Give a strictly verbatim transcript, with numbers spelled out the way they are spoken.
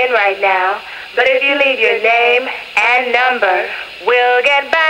in right now, but if you leave your name and number, we'll get back.